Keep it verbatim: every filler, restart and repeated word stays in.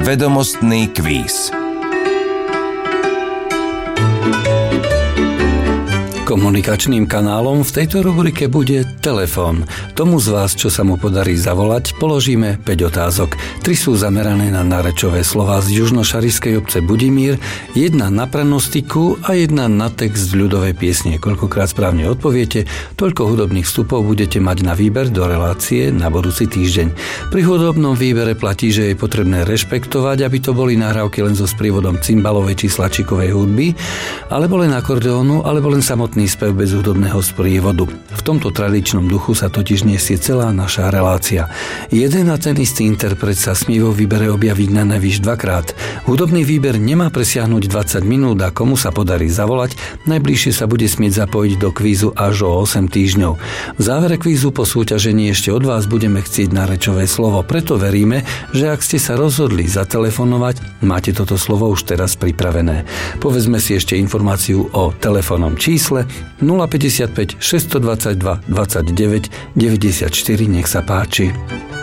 Vedomostný kvíz. Komunikačným kanálom v tejto rubrike bude telefón. Tomu z vás, čo sa mu podarí zavolať, položíme päť otázok. Tri sú zamerané na nárečové slová z južnošarišskej obce Budimír, jedna na pranostiku a jedna na text z ľudovej piesne. Koľkokrát správne odpoviete, toľko hudobných vstupov budete mať na výber do relácie na budúci týždeň. Pri hudobnom výbere platí, že je potrebné rešpektovať, aby to boli nahrávky len so sprievodom cymbalovej či slačikovej hudby, alebo len akordeónu, alebo len samotný spev bez hudobného sprievodu. V tomto tradičnom duchu sa totiž nesie celá naša relácia. Jeden a ten istý interpret sa smie vo výbere objaviť na najvyš dvakrát. Hudobný výber nemá presiahnuť dvadsať minút a komu sa podarí zavolať, najbližšie sa bude smieť zapojiť do kvízu až o osem týždňov. V závere kvízu po súťažení ešte od vás budeme chcieť nárečové slovo, preto veríme, že ak ste sa rozhodli zatelefonovať, máte toto slovo už teraz pripravené. Povedzme si ešte informáciu o telefónnom čísle nula päťdesiatpäť šesťstodvadsaťdva dvadsaťdeväť deväťdesiatštyri, nech sa páči.